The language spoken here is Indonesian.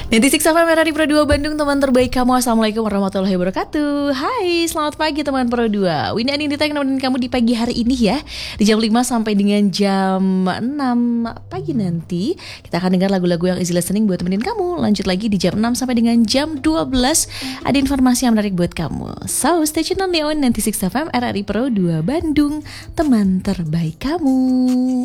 Nanti Six FM RRI Pro 2 Bandung, teman terbaik kamu. Assalamualaikum warahmatullahi wabarakatuh. Hai, selamat pagi teman Pro 2. Winnie Anindita yang nemenin kamu di pagi hari ini ya. Di jam 5 sampai dengan jam 6 pagi nanti kita akan dengar lagu-lagu yang easy listening buat temenin kamu. Lanjut lagi di jam 6 sampai dengan jam 12 ada informasi yang menarik buat kamu. So, stay tune on Neon 96 FM RRI Pro 2 Bandung, teman terbaik kamu.